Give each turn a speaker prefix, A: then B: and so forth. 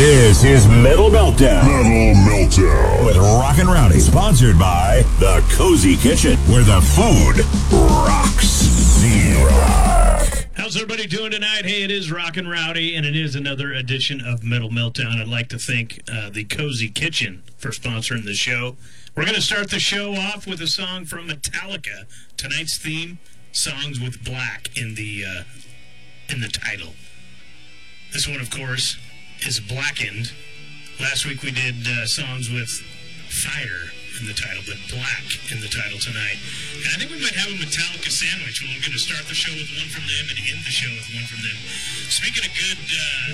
A: This is Metal Meltdown. Metal Meltdown. With Rockin' Rowdy. Sponsored by The Cozy Kitchen, where the food rocks the rock.
B: How's everybody doing tonight? Hey, it is Rockin' Rowdy, and it is another edition of Metal Meltdown. I'd like to thank The Cozy Kitchen for sponsoring the show. We're going to start the show off with a song from Metallica. Tonight's theme, songs with black in the title. This one, of course, is Blackened. Last week we did songs with fire in the title, but black in the title tonight. And I think we might have a Metallica sandwich. We're going to start the show with one from them and end the show with one from them. Speaking of good